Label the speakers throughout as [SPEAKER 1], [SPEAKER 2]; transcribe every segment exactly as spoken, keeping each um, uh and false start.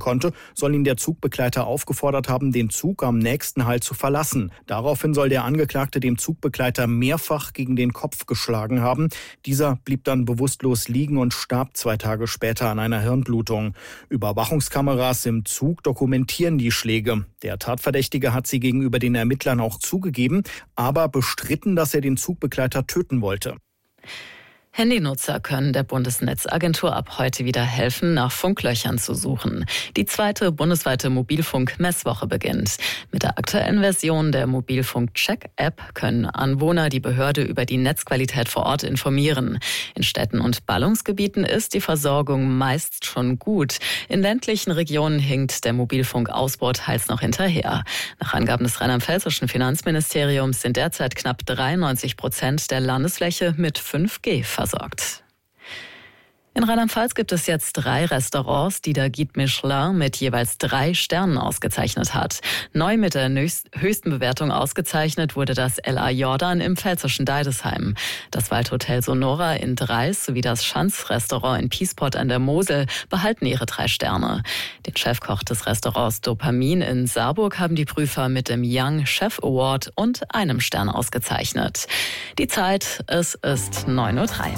[SPEAKER 1] konnte, soll ihn der Zugbegleiter aufgefordert haben, den Zug am nächsten Halt zu verlassen. Daraufhin soll der Angeklagte dem Zugbegleiter mehrfach gegen den Kopf geschlagen haben. Dieser blieb dann bewusstlos liegen und starb zwei Tage später an einer Hirnblutung. Überwachungskameras im Zug dokumentieren die Schläge. Der Tatverdächtige hat sie gegenüber den Ermittlern auch zugegeben, aber bestritten, dass er den Zugbegleiter töten wollte.
[SPEAKER 2] Handynutzer können der Bundesnetzagentur ab heute wieder helfen, nach Funklöchern zu suchen. Die zweite bundesweite Mobilfunk-Messwoche beginnt. Mit der aktuellen Version der Mobilfunk-Check-App können Anwohner die Behörde über die Netzqualität vor Ort informieren. In Städten und Ballungsgebieten ist die Versorgung meist schon gut. In ländlichen Regionen hinkt der Mobilfunkausbau teils noch hinterher. Nach Angaben des rheinland-pfälzischen Finanzministeriums sind derzeit knapp dreiundneunzig Prozent der Landesfläche mit fünf G versorgt. versorgt. In Rheinland-Pfalz gibt es jetzt drei Restaurants, die der Guide Michelin mit jeweils drei Sternen ausgezeichnet hat. Neu mit der höchsten Bewertung ausgezeichnet wurde das L A Jordan im pfälzischen Deidesheim. Das Waldhotel Sonora in Dreis sowie das Schanz-Restaurant in Piesport an der Mosel behalten ihre drei Sterne. Den Chefkoch des Restaurants Dopamin in Saarburg haben die Prüfer mit dem Young Chef Award und einem Stern ausgezeichnet. Die Zeit, es ist neun Uhr drei.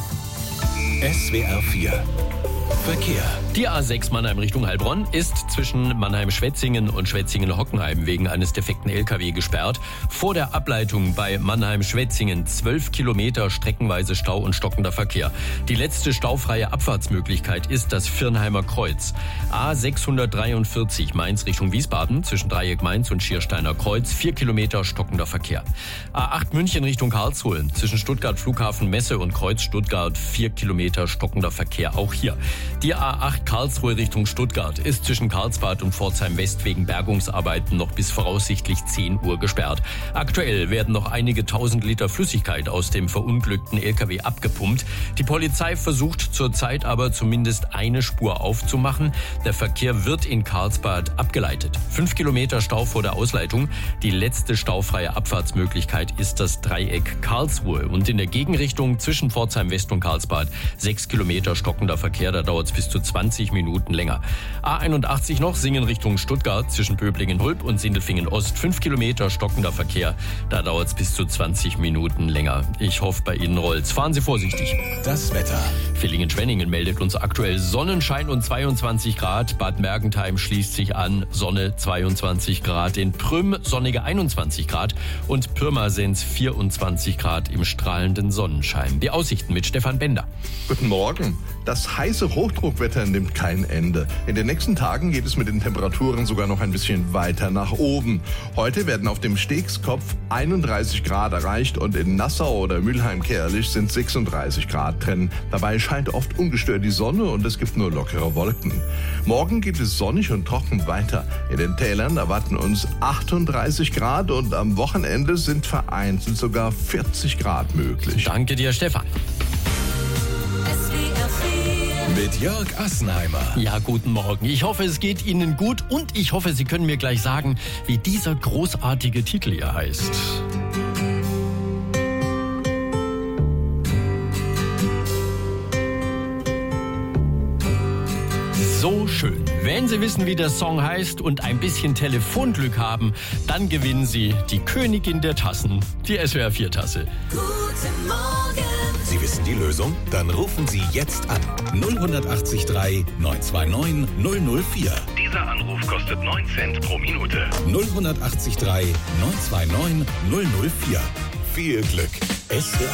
[SPEAKER 3] S W R vier Verkehr.
[SPEAKER 4] Die A sechs Mannheim Richtung Heilbronn ist zwischen Mannheim-Schwetzingen und Schwetzingen-Hockenheim wegen eines defekten L K W gesperrt. Vor der Ableitung bei Mannheim-Schwetzingen zwölf Kilometer streckenweise Stau und stockender Verkehr. Die letzte staufreie Abfahrtsmöglichkeit ist das Virnheimer Kreuz. A sechshundertdreiundvierzig Mainz Richtung Wiesbaden zwischen Dreieck Mainz und Schiersteiner Kreuz vier Kilometer stockender Verkehr. A acht München Richtung Karlsruhe zwischen Stuttgart Flughafen Messe und Kreuz Stuttgart vier Kilometer stockender Verkehr auch hier. Die A acht Karlsruhe Richtung Stuttgart ist zwischen Karlsbad und Pforzheim West wegen Bergungsarbeiten noch bis voraussichtlich zehn Uhr gesperrt. Aktuell werden noch einige tausend Liter Flüssigkeit aus dem verunglückten L K W abgepumpt. Die Polizei versucht zurzeit aber zumindest eine Spur aufzumachen. Der Verkehr wird in Karlsbad abgeleitet. Fünf Kilometer Stau vor der Ausleitung. Die letzte staufreie Abfahrtsmöglichkeit ist das Dreieck Karlsruhe. Und in der Gegenrichtung zwischen Pforzheim West und Karlsbad sechs Kilometer stockender Verkehr. Da dauert es bis zu zwanzig Minuten länger. A einundachtzig noch, Singen Richtung Stuttgart zwischen Böblingen-Hulb und Sindelfingen-Ost. fünf Kilometer stockender Verkehr. Da dauert es bis zu zwanzig Minuten länger. Ich hoffe, bei Ihnen rollt's. Fahren Sie vorsichtig.
[SPEAKER 3] Das Wetter.
[SPEAKER 4] Villingen-Schwenningen meldet uns aktuell Sonnenschein und zweiundzwanzig Grad. Bad Mergentheim schließt sich an. Sonne zweiundzwanzig Grad. In Prüm sonnige einundzwanzig Grad. Und Pirmasens vierundzwanzig Grad im strahlenden Sonnenschein. Die Aussichten mit Stefan Bender.
[SPEAKER 5] Guten Morgen. Das heiße Hochdruckwetter nimmt kein Ende. In den nächsten Tagen geht es mit den Temperaturen sogar noch ein bisschen weiter nach oben. Heute werden auf dem Stegskopf einunddreißig Grad erreicht und in Nassau oder Mülheim-Kärlich sind sechsunddreißig Grad drin. Dabei scheint oft ungestört die Sonne und es gibt nur lockere Wolken. Morgen geht es sonnig und trocken weiter. In den Tälern erwarten uns achtunddreißig Grad und am Wochenende sind vereinzelt sogar vierzig Grad möglich.
[SPEAKER 4] Danke dir, Stefan.
[SPEAKER 3] Mit Jörg Assenheimer.
[SPEAKER 4] Ja, guten Morgen. Ich hoffe, es geht Ihnen gut und ich hoffe, Sie können mir gleich sagen, wie dieser großartige Titel hier heißt. So schön. Wenn Sie wissen, wie der Song heißt und ein bisschen Telefonglück haben, dann gewinnen Sie die Königin der Tassen, die S W R vier Tasse.
[SPEAKER 3] Guten Morgen. Sie wissen die Lösung? Dann rufen Sie jetzt an. null acht drei neun zwei neun null null vier.
[SPEAKER 6] Dieser Anruf kostet neun Cent pro Minute.
[SPEAKER 3] null acht drei neun zwei neun null null vier. Viel Glück. S W R